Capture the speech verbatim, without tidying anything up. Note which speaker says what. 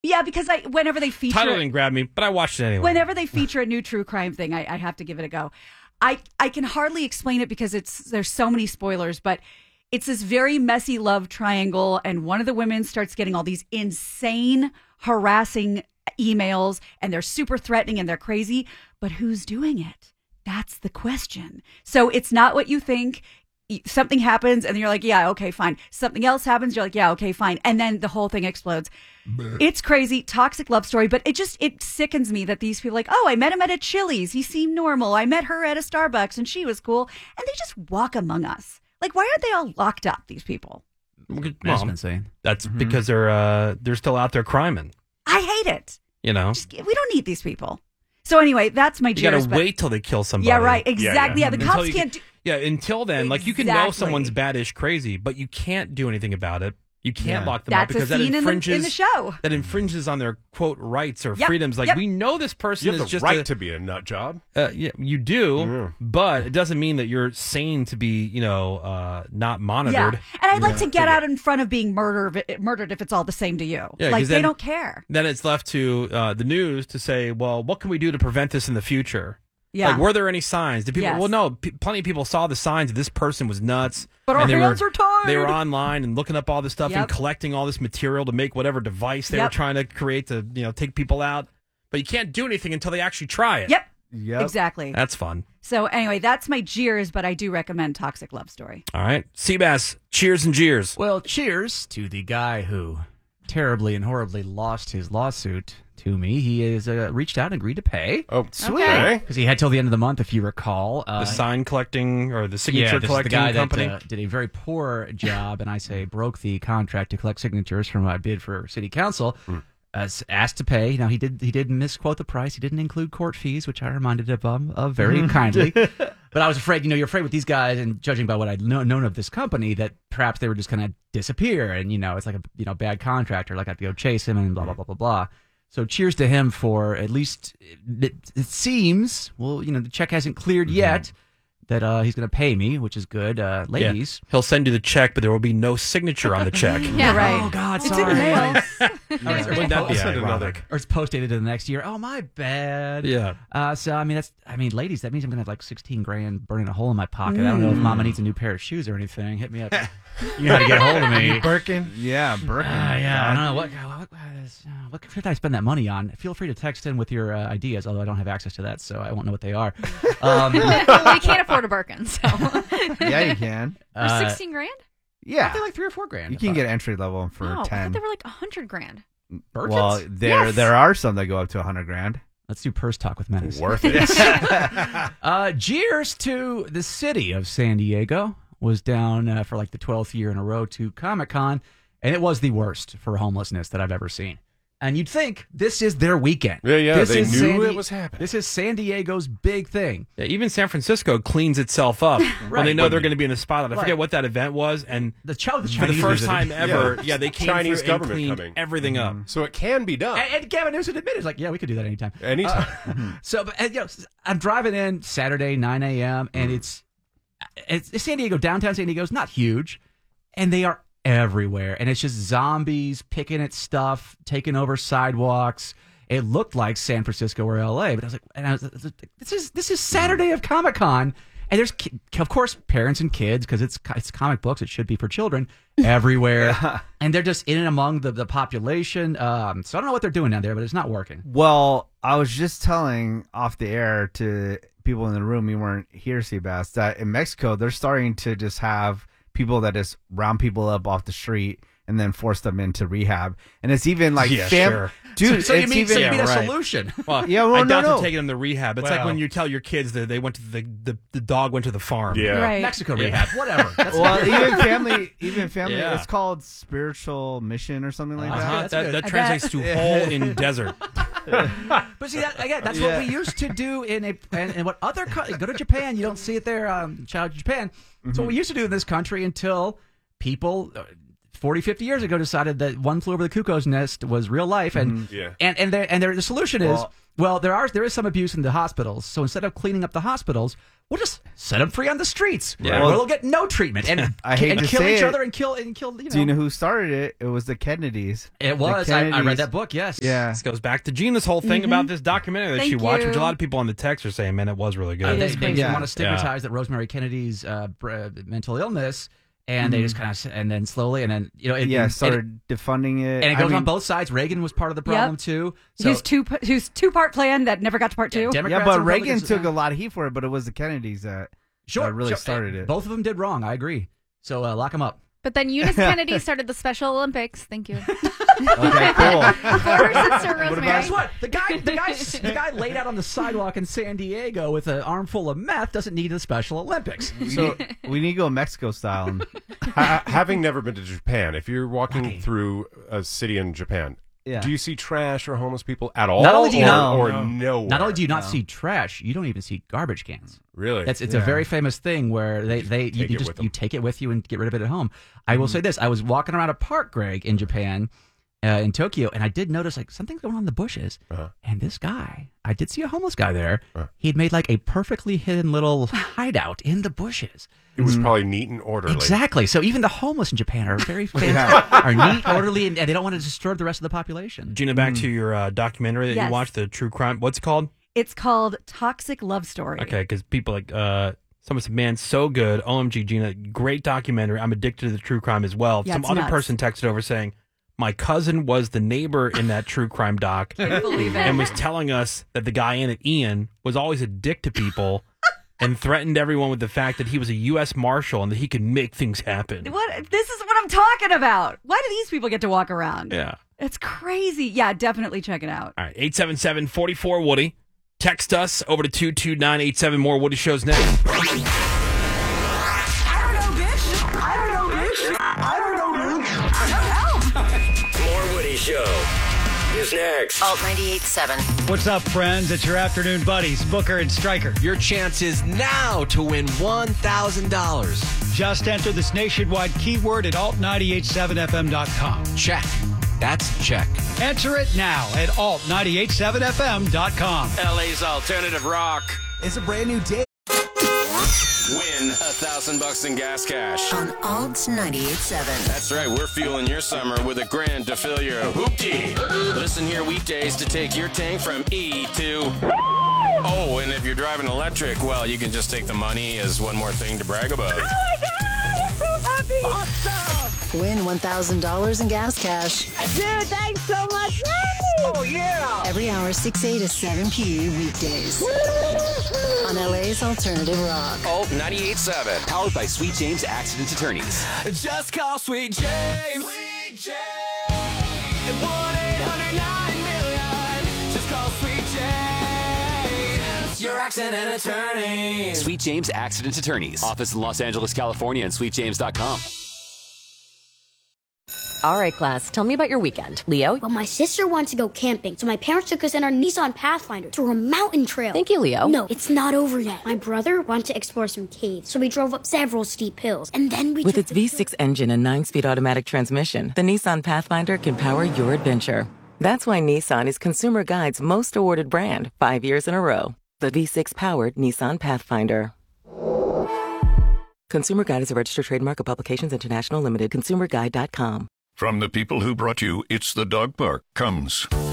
Speaker 1: Yeah, because I whenever they feature
Speaker 2: Title didn't grab me, but I watched it anyway.
Speaker 1: Whenever they feature a new true crime thing, I, I have to give it a go. I I can hardly explain it because it's there's so many spoilers, but it's this very messy love triangle, and one of the women starts getting all these insane, harassing emails, and they're super threatening and they're crazy. But who's doing it? That's the question. So it's not what you think. Something happens and you're like, yeah, okay, fine. Something else happens. You're like, yeah, okay, fine. And then the whole thing explodes. It's crazy. Toxic love story. But it just, it sickens me that these people are like, oh, I met him at a Chili's. He seemed normal. I met her at a Starbucks and she was cool. And they just walk among us. Like, why aren't they all locked up, these people?
Speaker 2: Well,
Speaker 3: That's insane.
Speaker 2: That's
Speaker 3: Mhm.
Speaker 2: because they're uh, they're still out there criming.
Speaker 1: I hate it.
Speaker 2: You know?
Speaker 1: Just, we don't need these people. So anyway, that's my
Speaker 2: You
Speaker 1: jeers.
Speaker 2: gotta
Speaker 1: but-
Speaker 2: wait till they kill somebody.
Speaker 1: Yeah, right. Exactly. Yeah, the
Speaker 2: Until
Speaker 1: cops
Speaker 2: you
Speaker 1: can't
Speaker 2: can-
Speaker 1: do...
Speaker 2: Yeah, until then, like you can know
Speaker 1: Exactly.
Speaker 2: someone's badish crazy, but you can't do anything about it. You can't
Speaker 1: Yeah.
Speaker 2: lock them
Speaker 1: That's
Speaker 2: up because
Speaker 1: a
Speaker 2: that
Speaker 1: scene in the-
Speaker 2: infringes
Speaker 1: in the show.
Speaker 2: That infringes on their quote rights or
Speaker 1: Yep,
Speaker 2: freedoms. Like
Speaker 1: yep.
Speaker 2: we know this person
Speaker 4: You have
Speaker 2: is
Speaker 4: the
Speaker 2: just
Speaker 4: right
Speaker 2: a,
Speaker 4: to be a nut job.
Speaker 2: Uh, yeah, you do, but it doesn't mean that you're sane to be, you know, uh, not monitored.
Speaker 1: Yeah. And I'd like
Speaker 2: Yeah.
Speaker 1: to get out in front of being murder, murdered if it's all the same to you.
Speaker 2: Yeah,
Speaker 1: like,
Speaker 2: 'cause
Speaker 1: they
Speaker 2: then-
Speaker 1: don't care.
Speaker 2: Then it's left to uh, the news to say, well, what can we do to prevent this in the future?
Speaker 1: Yeah.
Speaker 2: Like, were there any signs? Did people?
Speaker 1: Yes.
Speaker 2: Well, no. P- plenty of people saw the signs that this person was nuts.
Speaker 1: But our
Speaker 2: and they
Speaker 1: hands
Speaker 2: were,
Speaker 1: are tied.
Speaker 2: They were online and looking up all this stuff
Speaker 1: Yep.
Speaker 2: and collecting all this material to make whatever device they
Speaker 1: Yep.
Speaker 2: were trying to create to, you know, take people out. But you can't do anything until they actually try it.
Speaker 1: Yep.
Speaker 5: Yep.
Speaker 1: Exactly.
Speaker 2: That's fun.
Speaker 1: So anyway, that's my jeers, but I do recommend Toxic Love Story.
Speaker 2: All right, Seabass, cheers and jeers.
Speaker 3: Well, cheers to the guy who terribly and horribly lost his lawsuit to me. He has uh, reached out and agreed to pay.
Speaker 4: Oh,
Speaker 1: sweet. Okay.
Speaker 3: Because he had till the end of the month, if you recall. Uh,
Speaker 2: The sign collecting or the signature
Speaker 3: yeah, this is the
Speaker 2: collecting
Speaker 3: guy
Speaker 2: company.
Speaker 3: that uh, did a very poor job, and I say broke the contract to collect signatures from my bid for city council. Uh, asked to pay. Now he did. He did misquote the price. He didn't include court fees, which I reminded him of, of very kindly. But I was afraid. You know, you're afraid with these guys, and judging by what I'd know, known of this company, that perhaps they were just going to disappear. And you know, it's like a you know bad contractor. Like I have to go chase him and blah blah blah blah blah. So cheers to him for at least it, it seems. Well, you know, the check hasn't cleared yet. That uh, he's going to pay me, which is good. Uh, ladies.
Speaker 2: Yeah. He'll send you the check, but there will be no signature on the check.
Speaker 1: Yeah, right.
Speaker 3: Oh, God,
Speaker 1: It's
Speaker 3: sorry.
Speaker 1: in the mail.
Speaker 3: Yeah,
Speaker 2: Wouldn't that be
Speaker 3: post-
Speaker 2: ironic?
Speaker 3: Or it's post dated to the next year. Oh, my bad.
Speaker 2: Yeah.
Speaker 3: Uh, so, I mean, that's, I mean, ladies, that means I'm going to have like sixteen grand burning a hole in my pocket. I don't know if mama needs a new pair of shoes or anything. Hit me up. You know how to get a hold of me.
Speaker 5: Birkin? Yeah, Birkin.
Speaker 3: Uh, yeah, I don't know. What, what, what, is, uh, what should I spend that money on? Feel free to text in with your uh, ideas, although I don't have access to that, so I won't know what they are. Um,
Speaker 6: well, we can't afford a Birkin, so.
Speaker 5: Yeah, you can.
Speaker 6: For
Speaker 3: uh,
Speaker 6: sixteen grand?
Speaker 5: Yeah.
Speaker 3: They're like three or four grand.
Speaker 5: You can get entry level for
Speaker 6: Oh, I thought
Speaker 5: ten.
Speaker 6: they were like a hundred grand.
Speaker 3: Birkins?
Speaker 5: Well, there
Speaker 6: Yes.
Speaker 5: there are some that go up to a hundred grand.
Speaker 3: Let's do purse talk with Menace.
Speaker 4: Worth it.
Speaker 3: uh, cheers to the city of San Diego. Was down uh, for like the twelfth year in a row to Comic-Con, and it was the worst for homelessness that I've ever seen. And you'd think this is their weekend.
Speaker 4: Yeah, yeah,
Speaker 3: This
Speaker 4: they
Speaker 3: is
Speaker 4: knew
Speaker 3: San
Speaker 4: it
Speaker 3: Di-
Speaker 4: was happening.
Speaker 3: This is San Diego's big thing.
Speaker 2: Yeah, even San Francisco cleans itself up when
Speaker 3: Right.
Speaker 2: they know they're going to be in the spotlight. I
Speaker 3: Right.
Speaker 2: forget what that event was, and
Speaker 3: The, Ch- the
Speaker 2: for the
Speaker 3: Chinese
Speaker 2: first
Speaker 3: visited.
Speaker 2: time ever, yeah,
Speaker 4: Yeah.
Speaker 2: they came
Speaker 4: Chinese
Speaker 2: through and
Speaker 4: government
Speaker 2: cleaned
Speaker 4: coming.
Speaker 2: everything up.
Speaker 4: So it can be done.
Speaker 3: And, and Gavin Newsom admitted, like, yeah, we could do that anytime.
Speaker 4: Anytime.
Speaker 3: Uh, so, but, and, you know, I'm driving in Saturday, nine a.m., and it's, it's, it's San Diego, downtown San Diego is not huge, and they are everywhere. And it's just zombies picking at stuff, taking over sidewalks. It looked like San Francisco or L A, but I was like, and I was, I was like this is this is Saturday of Comic Con, and there's ki- of course parents and kids because it's it's comic books. It should be for children everywhere, and they're just in and among the the population. Um, so I don't know what they're doing down there, but it's not working.
Speaker 5: Well, I was just telling off the air to people in the room, you weren't here, Seabass, that in Mexico they're starting to just have people that just round people up off the street and then force them into rehab. And it's even like
Speaker 2: Yeah,
Speaker 5: fam-
Speaker 2: sure.
Speaker 5: dude,
Speaker 3: so, so you
Speaker 5: it's
Speaker 3: mean,
Speaker 5: even
Speaker 3: so you mean
Speaker 2: Yeah,
Speaker 3: a
Speaker 2: right.
Speaker 3: solution?
Speaker 2: Well,
Speaker 5: Yeah, well,
Speaker 2: I
Speaker 5: no,
Speaker 2: doubt
Speaker 5: no.
Speaker 2: they're taking them to rehab. It's like
Speaker 4: Well.
Speaker 2: when you tell your kids that they went to the the, the, the dog went to the farm.
Speaker 4: Yeah.
Speaker 1: Right.
Speaker 3: Mexico rehab, whatever. That's
Speaker 5: well, even family, even family,
Speaker 2: Yeah.
Speaker 5: it's called spiritual mission or something like
Speaker 2: Uh-huh.
Speaker 5: that.
Speaker 3: that's
Speaker 2: That,
Speaker 3: good.
Speaker 2: that
Speaker 1: I
Speaker 2: translates to hole in desert.
Speaker 3: But see, that, again, that's
Speaker 5: Yeah.
Speaker 3: what we used to do in a and, and what other co- go to Japan. You don't see it there. Um, shout out to Japan. It's what we used to do in this country until people uh, forty, fifty years ago decided that One Flew Over the Cuckoo's Nest was real life, and
Speaker 4: Mhm. Yeah.
Speaker 3: and and, there, and there, the solution is
Speaker 5: Well-
Speaker 3: well, there are there is some abuse in the hospitals, so instead of cleaning up the hospitals, we'll just set them free on the streets.
Speaker 2: Yeah.
Speaker 3: Where
Speaker 5: Well-
Speaker 3: they'll get no treatment and
Speaker 5: I hate
Speaker 3: and
Speaker 5: to
Speaker 3: kill
Speaker 5: say
Speaker 3: each
Speaker 5: it.
Speaker 3: other and kill and kill. You know,
Speaker 5: Do you know who started it? It was the Kennedys.
Speaker 3: it
Speaker 5: The
Speaker 3: was. I, I read
Speaker 5: Kennedys-
Speaker 3: that book. Yes.
Speaker 5: Yeah.
Speaker 2: This goes back to Gina's whole thing about this documentary that
Speaker 1: Thank
Speaker 2: she watched,
Speaker 1: you.
Speaker 2: which a lot of people on the text are saying, man, it was really
Speaker 3: Uh,
Speaker 2: good.
Speaker 3: they
Speaker 1: is
Speaker 3: they
Speaker 1: crazy.
Speaker 3: want to
Speaker 2: Yeah.
Speaker 3: stigmatize that Rosemary Kennedy's uh, br- mental illness, and they just kind of and then slowly and then you know it,
Speaker 5: Yeah,
Speaker 3: it-
Speaker 5: started defunding it.
Speaker 3: and it
Speaker 5: I
Speaker 3: goes on
Speaker 5: mean,
Speaker 3: both sides. Reagan was part of the problem
Speaker 1: Yep.
Speaker 3: too. So
Speaker 1: who's two who's two part plan that never got to part two.
Speaker 3: Democrats
Speaker 5: Yeah, but
Speaker 3: and
Speaker 5: Reagan
Speaker 3: Republicans-
Speaker 5: took a lot of heat for it, but it was the Kennedys that
Speaker 3: sure,
Speaker 5: that really
Speaker 3: sure.
Speaker 5: started it.
Speaker 3: Both of them did wrong. I agree. So uh, lock them up.
Speaker 6: But then Eunice Kennedy started the Special Olympics. Thank you.
Speaker 5: Okay, cool.
Speaker 6: Before her sister Rosemary.
Speaker 3: Guess what? The guy, the guy, the guy laid out on the sidewalk in San Diego with an armful of meth doesn't need the Special Olympics.
Speaker 5: So we need to go Mexico style. And,
Speaker 4: Ha- having never been to Japan, if you're walking
Speaker 3: Lucky.
Speaker 4: through a city in Japan,
Speaker 5: Yeah.
Speaker 4: do you see trash or homeless people at all?
Speaker 3: Not only do you
Speaker 4: or,
Speaker 3: not-
Speaker 4: or
Speaker 5: No.
Speaker 4: nowhere?
Speaker 3: Not only do you not see trash, you don't even see garbage cans.
Speaker 4: really,
Speaker 3: It's it's a
Speaker 5: Yeah.
Speaker 3: very famous thing where they, they you,
Speaker 4: take
Speaker 3: you
Speaker 4: it
Speaker 3: just
Speaker 4: with 'em.
Speaker 3: you take it with you and get rid of it at home. I will say this: I was walking around a park, Greg, in Japan, uh, in Tokyo, and I did notice like something's going on in the bushes.
Speaker 4: Uh-huh.
Speaker 3: And this guy, I did see a homeless guy there.
Speaker 4: Uh.
Speaker 3: He had made like a perfectly hidden little hideout in the bushes.
Speaker 4: it was probably neat and orderly.
Speaker 3: Exactly. So even the homeless in Japan are very
Speaker 5: Yeah.
Speaker 3: are neat, orderly, and, and they don't want to disturb the rest of the population.
Speaker 2: Gina, back to your uh, documentary that
Speaker 1: Yes.
Speaker 2: you watched, the true crime. What's it called?
Speaker 1: It's called Toxic Love Story.
Speaker 2: Okay, because people like uh, someone said, "Man, so good." O M G, Gina, great documentary. I'm addicted to the true crime as well.
Speaker 1: Yeah,
Speaker 2: Some
Speaker 1: it's
Speaker 2: other
Speaker 1: nuts.
Speaker 2: person texted over saying, "My cousin was the neighbor in that true crime doc,
Speaker 1: Can't believe it.
Speaker 2: and was telling us that the guy in it, Ian, was always a dick to people." And threatened everyone with the fact that he was a U S Marshal and that he could make things happen.
Speaker 1: What? This is what I'm talking about. Why do these people get to walk around?
Speaker 2: Yeah.
Speaker 1: It's crazy. Yeah, definitely check it out.
Speaker 2: All right, eight seven seven, four four, Woody. Text us over to two two nine eight seven. More Woody Shows next.
Speaker 7: More Woody Show is next.
Speaker 8: Alt ninety-eight point seven.
Speaker 9: What's up, friends? It's your afternoon buddies, Booker and Stryker.
Speaker 10: Your chance is now to win one thousand dollars.
Speaker 9: Just enter this nationwide keyword at alt nine eight seven f m dot com.
Speaker 10: Check. That's check.
Speaker 9: Enter it now at alt nine eight seven f m dot com.
Speaker 7: L A's alternative rock.
Speaker 10: It's a brand new day.
Speaker 7: Win a thousand bucks in gas cash.
Speaker 8: On Alt ninety-eight point seven.
Speaker 7: That's right, we're fueling your summer with a grand to fill your hoopty. Listen here weekdays to take your tank from E to... Oh, and if you're driving electric, well, you can just take the money as one more thing to brag about.
Speaker 8: Win one thousand dollars in gas cash.
Speaker 11: Dude, thanks so much. Oh, yeah.
Speaker 8: Every hour, six a to seven p weekdays. On L A's Alternative Rock.
Speaker 7: Alt ninety-eight point seven.
Speaker 10: Powered by Sweet James Accident Attorneys.
Speaker 7: Just call Sweet James. Sweet James. one eight hundred nine million. Just call Sweet James. Your accident attorney.
Speaker 10: Sweet James Accident Attorneys. Office in Los Angeles, California, and sweet james dot com.
Speaker 8: All right, class. Tell me about your weekend. Leo?
Speaker 11: Well, my sister wants to go camping, so my parents took us in our Nissan Pathfinder to a mountain trail.
Speaker 8: Thank you, Leo.
Speaker 11: No, it's not over yet. My brother wanted to explore some caves, so we drove up several steep hills, and then we
Speaker 12: With
Speaker 11: took
Speaker 12: its
Speaker 11: the
Speaker 12: V six engine and nine-speed automatic transmission, the Nissan Pathfinder can power your adventure. That's why Nissan is Consumer Guide's most awarded brand, five years in a row. The V six-powered Nissan Pathfinder. Consumer Guide is a registered trademark of Publications International Limited. consumer guide dot com.
Speaker 13: From the people who brought you It's the Dog Park comes